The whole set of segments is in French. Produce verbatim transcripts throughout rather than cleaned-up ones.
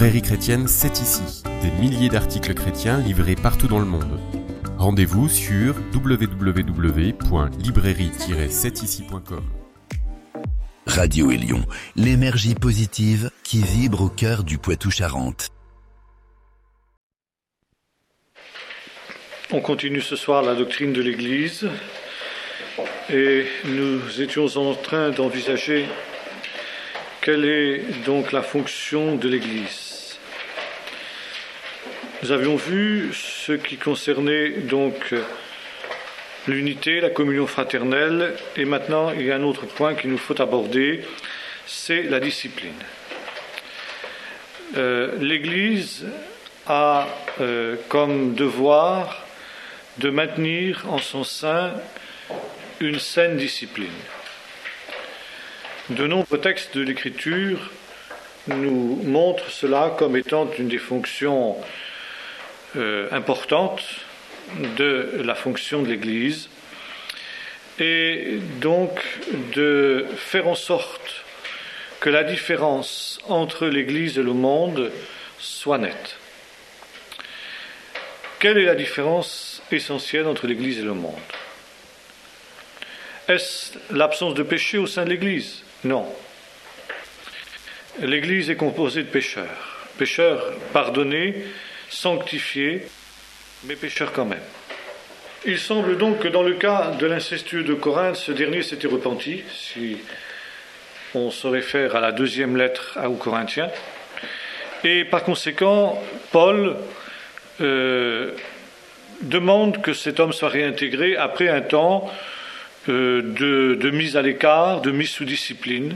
librairie chrétienne C'est ici, des milliers d'articles chrétiens livrés partout dans le monde. Rendez-vous sur w w w point librairie tiret c'est ici point com. Radio Élion, l'énergie positive qui vibre au cœur du Poitou-Charentes. On continue ce soir la doctrine de l'Église et nous étions en train d'envisager quelle est donc la fonction de l'Église. Nous avions vu ce qui concernait donc l'unité, la communion fraternelle, et maintenant il y a un autre point qu'il nous faut aborder, c'est la discipline. Euh, L'Église a euh, comme devoir de maintenir en son sein une saine discipline. De nombreux textes de l'Écriture nous montrent cela comme étant une des fonctions euh, importantes de la fonction de l'Église, et donc de faire en sorte que la différence entre l'Église et le monde soit nette. Quelle est la différence essentielle entre l'Église et le monde? Est-ce l'absence de péché au sein de l'Église? Non. L'Église est composée de pécheurs. Pécheurs pardonnés, sanctifiés, mais pécheurs quand même. Il semble donc que dans le cas de l'incestueux de Corinthe, ce dernier s'était repenti, si on se réfère à la deuxième lettre aux Corinthiens. Et par conséquent, Paul euh, demande que cet homme soit réintégré après un temps Euh, de, de mise à l'écart, de mise sous discipline,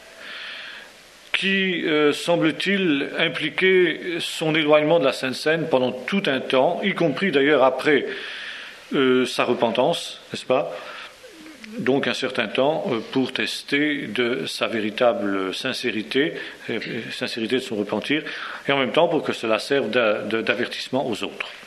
qui, euh, semble-t-il, impliquait son éloignement de la Sainte Seine pendant tout un temps, y compris d'ailleurs après euh, sa repentance, n'est-ce pas? Donc un certain temps euh, pour tester de sa véritable sincérité, euh, sincérité de son repentir, et en même temps pour que cela serve d'a, de, d'avertissement aux autres.